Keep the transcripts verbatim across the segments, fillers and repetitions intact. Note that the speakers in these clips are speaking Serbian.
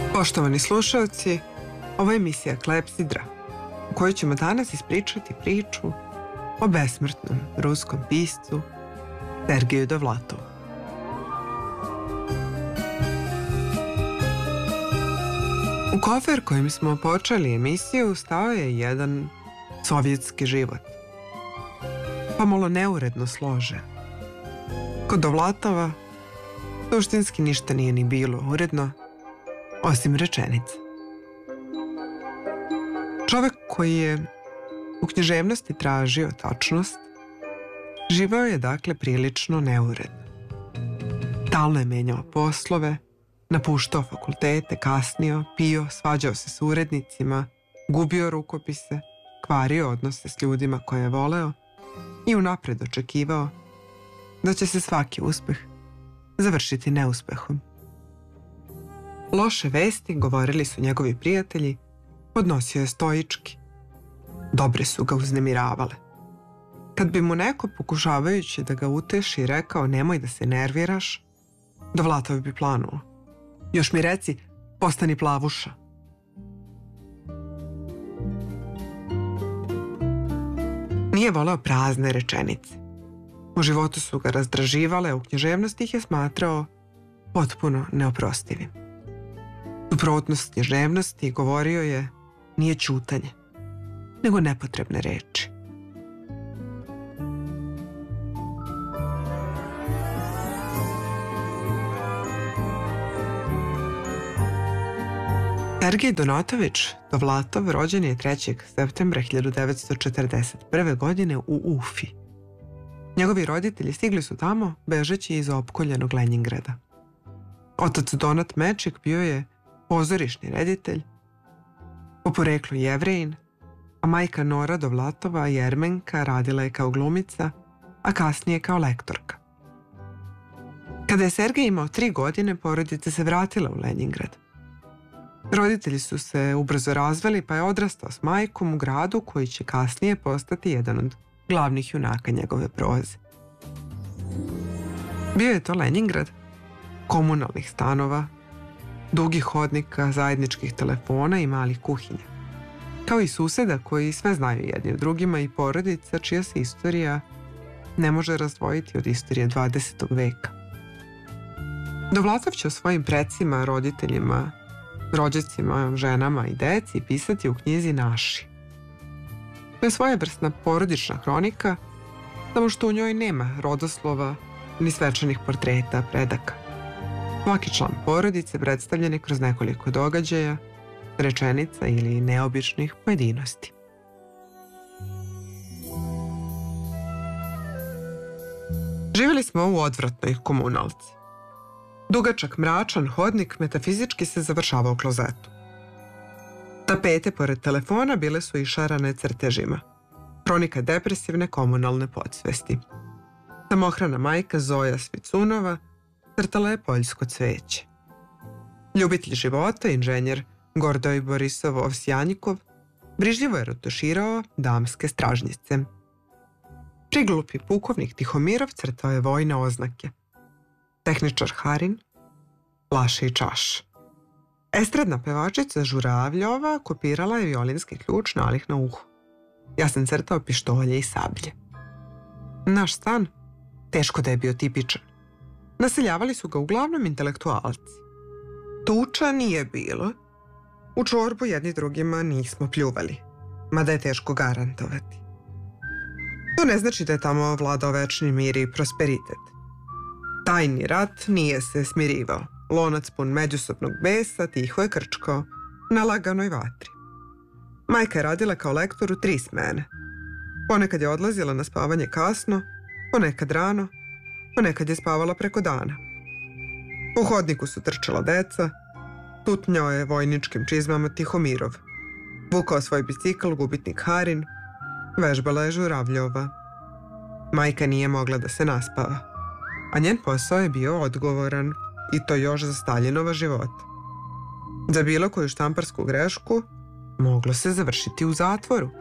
Poštovani slušalci, ovo je emisija Klepsidra, u kojoj ćemo danas ispričati priču o besmrtnom ruskom piscu Sergeju Dovlatovu. U kofer kojim smo počeli emisiju stao je jedan sovjetski život, pomalo neuredno složen. Kod Dovlatova suštinski ništa nije ni bilo uredno, osim rečenice. Čovek koji je u književnosti tražio tačnost, živeo je dakle prilično neuredno. Stalno je menjao poslove, napuštao fakultete, kasnio, pio, svađao se s urednicima, gubio rukopise, kvario odnose s ljudima koje je voleo i unapred očekivao da će se svaki uspeh završiti neuspehom. Loše vesti, govorili su njegovi prijatelji, podnosio je stoički. Dobre su ga uznemiravale. Kad bi mu neko, pokušavajući da ga uteši, rekao nemoj da se nerviraš, Dovlatov bi planuo. Još mi reci, postani plavuša. Nije voleo prazne rečenice. U životu su ga razdraživale, u književnosti ih je smatrao potpuno neoprostivim. Suprotnost književnosti, govorio je, nije ćutanje, nego nepotrebne reči. Sergej Donatović Dovlatov rođen je trećeg septembra hiljadu devetsto četrdeset prve. godine u Ufi. Njegovi roditelji stigli su tamo bežeći iz opkoljenog Lenjingrada. Otac Donat Mečik bio je pozorišni reditelj, po poreklu Jevrejin, a majka Nora Dovlatova, Jermenka, radila je kao glumica, a kasnije kao lektorka. Kada je Sergej imao tri godine, porodica se vratila u Lenjingrad. Roditelji su se ubrzo razveli, pa je odrastao s majkom u gradu koji će kasnije postati jedan od glavnih junaka njegove proze. Bio je to Lenjingrad komunalnih stanova, dugih hodnika, zajedničkih telefona i malih kuhinja, kao i suseda koji sve znaju jedni o drugima i porodica čija se istorija ne može razdvojiti od istorije dvadesetog veka. Dovlatov će o svojim precima, roditeljima, rođacima, ženama i deci pisati u knjizi Naši. To je svojevrsna porodična hronika, samo što u njoj nema rodoslova ni svečanih portreta predaka. Svaki član porodice predstavljen je kroz nekoliko događaja, rečenica ili neobičnih pojedinosti. Živjeli smo u odvratnoj komunalci. Dugačak, mračan hodnik metafizički se završavao u klozetu. Tapete pored telefona bile su išarane crtežima. Kronika depresivne komunalne podsvesti. Samohrana majka Zoja Svicunova crtala je poljsko cveće. Ljubitelj života, inženjer Gordoj Borisov Ovsjanjikov, brižljivo je retuširao damske stražnjice. Priglupi pukovnik Tihomirov crtao je vojne oznake. Tehničar Harin, flaše i čaš. Estradna pevačica Žuravljova kopirala je violinski ključ nalik na uhu. Ja sam crtao pištolje i sablje. Naš stan, teško da je bio tipičan. Naseljavali su ga uglavnom intelektualci. Tuča nije bilo. U čorbu jedni drugima nismo pljuvali, mada je teško garantovati. To ne znači da je tamo vladao večni mir i prosperitet. Tajni rat nije se smirivao. Lonac pun međusobnog besa tiho je krčkao na laganoj vatri. Majka je radila kao lektor u tri smene. Ponekad je odlazila na spavanje kasno, ponekad rano, ponekad je spavala preko dana. U hodniku su trčala deca, tutnjao je vojničkim čizmama Tihomirov. Vukao svoj bicikl gubitnik Harin, vežbala je Žuravljova. Majka nije mogla da se naspava, a njen posao je bio odgovoran, i to još za Staljinova života. Za bilo koju štamparsku grešku moglo se završiti u zatvoru.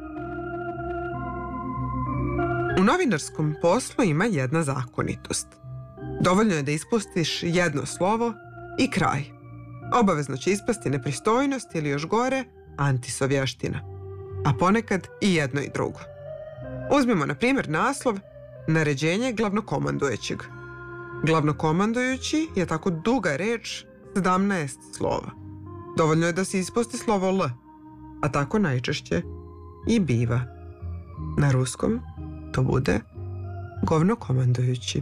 U novinarskom poslu ima jedna zakonitost. Dovoljno je da ispustiš jedno slovo i kraj. Obavezno će ispasti nepristojnost ili još gore antisovještina, a ponekad i jedno i drugo. Uzmimo na primjer naslov naređenje glavnokomandujućeg. Glavnokomandujući je tako duga reč sedamnaest slova. Dovoljno je da se ispusti slovo L, a tako najčešće i biva. Na ruskom to bude govnokomandujući.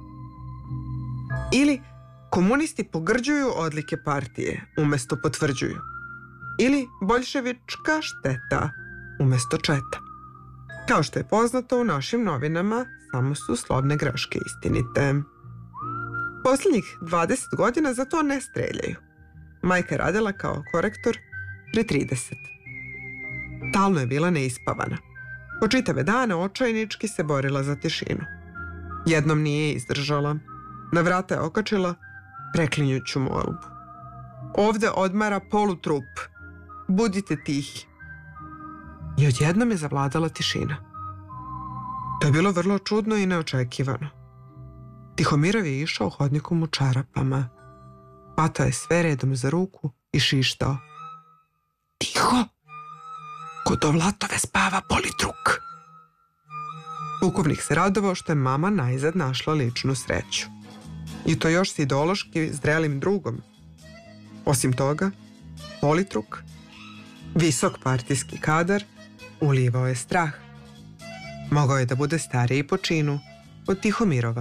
Ili komunisti pogrđuju odlike partije umjesto potvrđuju. Ili boljševička šteta umjesto četa. Kao što je poznato, u našim novinama samo su slovne greške istinite. Posljednjih dvadeset godina za to ne streljaju. Majka je radila kao korektor pri trideset. Stalno je bila neispavana. Po čitave dane očajnički se borila za tišinu. Jednom nije izdržala. Na vrata je okačila preklinjuću molbu. Ovde odmara polutrup. Budite tihi. I odjednom je zavladala tišina. To je bilo vrlo čudno i neočekivano. Tihomirov je išao hodnikom u čarapama. Hvatao je sve redom za ruku i šištao. Tiho! Kod ovlatove spava politruk. Pukovnik se radovao što je mama najzad našla ličnu sreću. I to još s ideološki zrelim drugom. Osim toga, politruk, visok partijski kadar, ulivao je strah. Mogao je da bude stariji po činu od Tihomirova.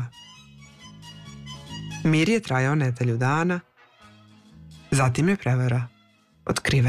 Mir je trajao nedelju dana, zatim je prevara otkrivena.